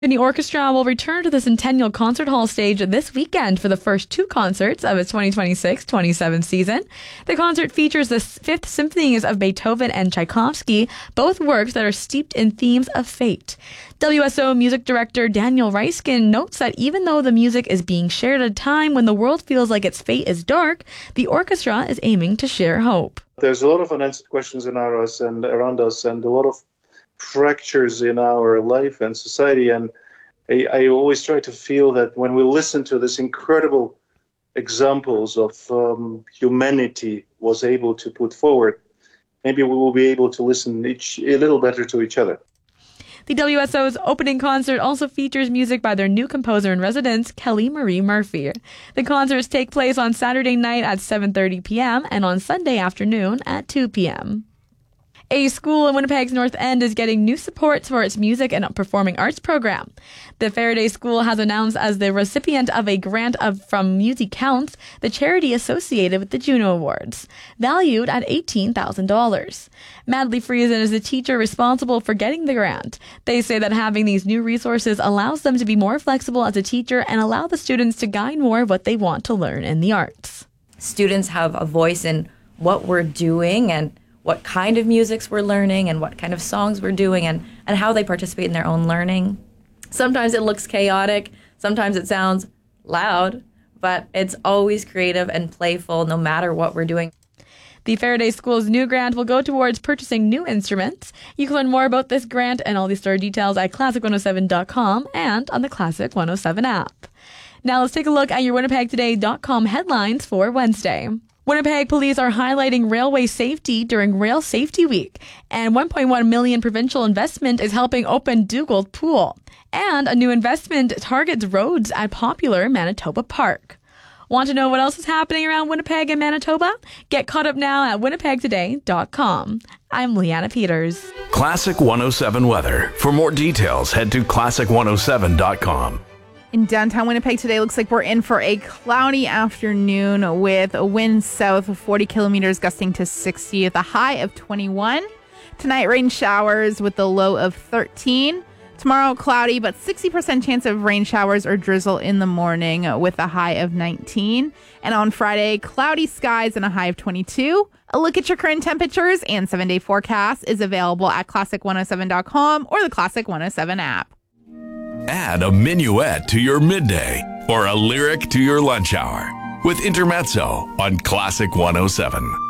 Symphony Orchestra will return to the Centennial Concert Hall stage this weekend for the first two concerts of its 2026-27 season. The concert features the Fifth Symphonies of Beethoven and Tchaikovsky, both works that are steeped in themes of fate. WSO music director Daniel Reiskin notes that even though the music is being shared at a time when the world feels like its fate is dark, the orchestra is aiming to share hope. There's a lot of unanswered questions in us and around us, and a lot of fractures in our life and society, and I always try to feel that when we listen to these incredible examples of humanity was able to put forward, maybe we will be able to listen a little better to each other. The WSO's opening concert also features music by their new composer-in-residence, Kelly Marie Murphy. The concerts take place on Saturday night at 7:30 p.m. and on Sunday afternoon at 2 p.m. A school in Winnipeg's North End is getting new supports for its music and performing arts program. The Faraday School has announced as the recipient of a grant from Music Counts, the charity associated with the Juno Awards, valued at $18,000. Madly Friesen is the teacher responsible for getting the grant. They say that having these new resources allows them to be more flexible as a teacher and allow the students to guide more of what they want to learn in the arts. Students have a voice in what we're doing and what kind of musics we're learning and what kind of songs we're doing and how they participate in their own learning. Sometimes it looks chaotic, sometimes it sounds loud, but it's always creative and playful no matter what we're doing. The Faraday School's new grant will go towards purchasing new instruments. You can learn more about this grant and all the store details at classic107.com and on the Classic 107 app. Now let's take a look at your winnipegtoday.com headlines for Wednesday. Winnipeg police are highlighting railway safety during Rail Safety Week, and $1.1 million provincial investment is helping open Dugald Pool, and a new investment targets roads at popular Manitoba Park. Want to know what else is happening around Winnipeg and Manitoba? Get caught up now at winnipegtoday.com. I'm Leanna Peters. Classic 107 weather. For more details, head to classic107.com. In downtown Winnipeg today, looks like we're in for a cloudy afternoon with a wind south of 40 kilometers gusting to 60 at the high of 21. Tonight, rain showers with the low of 13. Tomorrow, cloudy, but 60% chance of rain showers or drizzle in the morning with a high of 19. And on Friday, cloudy skies and a high of 22. A look at your current temperatures and 7-day forecast is available at classic107.com or the Classic 107 app. Add a minuet to your midday or a lyric to your lunch hour with Intermezzo on Classic 107.